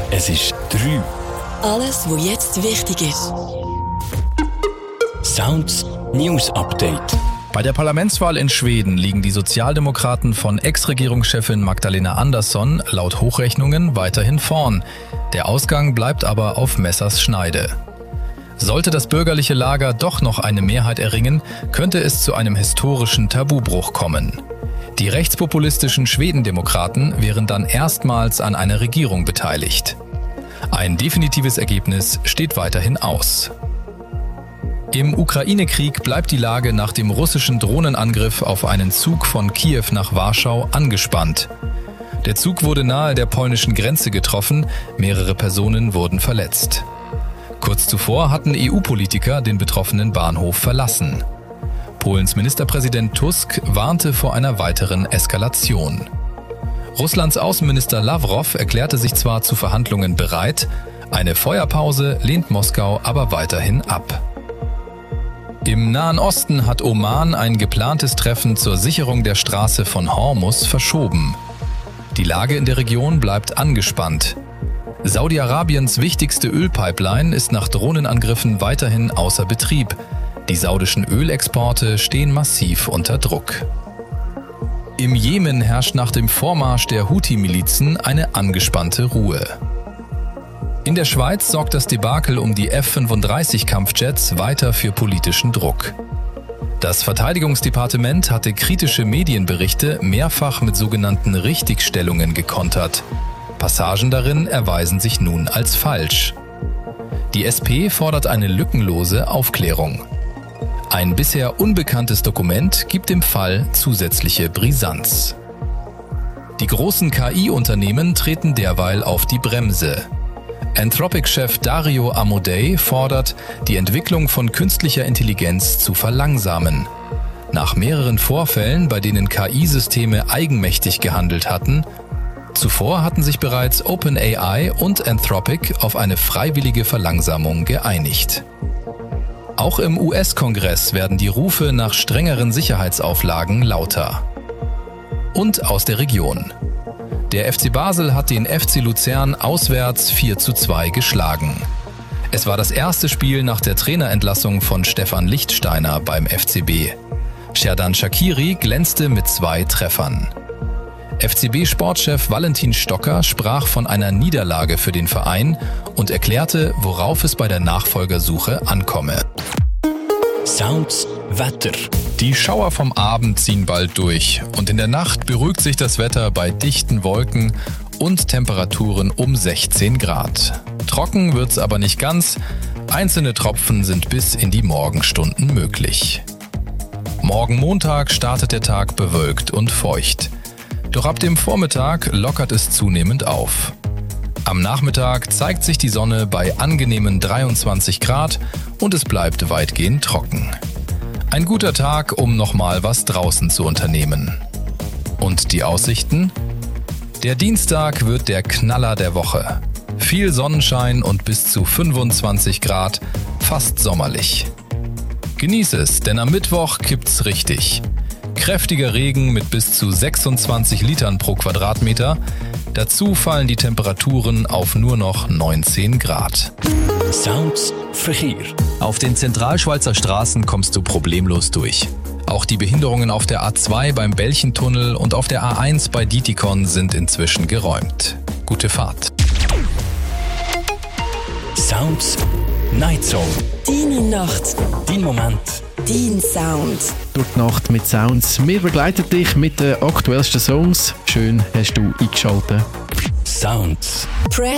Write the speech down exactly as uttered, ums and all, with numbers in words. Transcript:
Es ist drei. Alles, was jetzt wichtig ist. Sounds News Update. Bei der Parlamentswahl in Schweden liegen die Sozialdemokraten von Ex-Regierungschefin Magdalena Andersson laut Hochrechnungen weiterhin vorn. Der Ausgang bleibt aber auf Messers Schneide. Sollte das bürgerliche Lager doch noch eine Mehrheit erringen, könnte es zu einem historischen Tabubruch kommen. Die rechtspopulistischen Schwedendemokraten wären dann erstmals an einer Regierung beteiligt. Ein definitives Ergebnis steht weiterhin aus. Im Ukraine-Krieg bleibt die Lage nach dem russischen Drohnenangriff auf einen Zug von Kiew nach Warschau angespannt. Der Zug wurde nahe der polnischen Grenze getroffen, mehrere Personen wurden verletzt. Kurz zuvor hatten E U-Politiker den betroffenen Bahnhof verlassen. Polens Ministerpräsident Tusk warnte vor einer weiteren Eskalation. Russlands Außenminister Lavrov erklärte sich zwar zu Verhandlungen bereit, eine Feuerpause lehnt Moskau aber weiterhin ab. Im Nahen Osten hat Oman ein geplantes Treffen zur Sicherung der Straße von Hormuz verschoben. Die Lage in der Region bleibt angespannt. Saudi-Arabiens wichtigste Ölpipeline ist nach Drohnenangriffen weiterhin außer Betrieb. Die saudischen Ölexporte stehen massiv unter Druck. Im Jemen herrscht nach dem Vormarsch der Houthi-Milizen eine angespannte Ruhe. In der Schweiz sorgt das Debakel um die F fünfunddreißig Kampfjets weiter für politischen Druck. Das Verteidigungsdepartement hatte kritische Medienberichte mehrfach mit sogenannten Richtigstellungen gekontert. Passagen darin erweisen sich nun als falsch. Die S P fordert eine lückenlose Aufklärung. Ein bisher unbekanntes Dokument gibt dem Fall zusätzliche Brisanz. Die großen K I-Unternehmen treten derweil auf die Bremse. Anthropic-Chef Dario Amodei fordert, die Entwicklung von künstlicher Intelligenz zu verlangsamen. Nach mehreren Vorfällen, bei denen K I-Systeme eigenmächtig gehandelt hatten, zuvor hatten sich bereits OpenAI und Anthropic auf eine freiwillige Verlangsamung geeinigt. Auch im U S-Kongress werden die Rufe nach strengeren Sicherheitsauflagen lauter. Und aus der Region. Der F C Basel hat den F C Luzern auswärts vier zu zwei geschlagen. Es war das erste Spiel nach der Trainerentlassung von Stefan Lichtsteiner beim F C B. Xherdan Shaqiri glänzte mit zwei Treffern. F C B-Sportchef Valentin Stocker sprach von einer Niederlage für den Verein und erklärte, worauf es bei der Nachfolgersuche ankomme. Sounds Wetter. Die Schauer vom Abend ziehen bald durch und in der Nacht beruhigt sich das Wetter bei dichten Wolken und Temperaturen um sechzehn Grad. Trocken wird's aber nicht ganz, einzelne Tropfen sind bis in die Morgenstunden möglich. Morgen Montag startet der Tag bewölkt und feucht. Doch ab dem Vormittag lockert es zunehmend auf. Am Nachmittag zeigt sich die Sonne bei angenehmen dreiundzwanzig Grad und es bleibt weitgehend trocken. Ein guter Tag, um nochmal was draußen zu unternehmen. Und die Aussichten? Der Dienstag wird der Knaller der Woche. Viel Sonnenschein und bis zu fünfundzwanzig Grad, fast sommerlich. Genieß es, denn am Mittwoch kippt's richtig. Kräftiger Regen mit bis zu sechsundzwanzig Litern pro Quadratmeter. Dazu fallen die Temperaturen auf nur noch neunzehn Grad. Sounds Verkehr. Auf den Zentralschweizer Straßen kommst du problemlos durch. Auch die Behinderungen auf der A zwei beim Belchentunnel und auf der A eins bei Dietikon sind inzwischen geräumt. Gute Fahrt. Sounds Night Zone. Deine Nacht. Dein Moment. Dein Sound. Durch die Nacht mit Sounds. Wir begleiten dich mit den aktuellsten Songs. Schön hast du eingeschaltet. Sounds. Press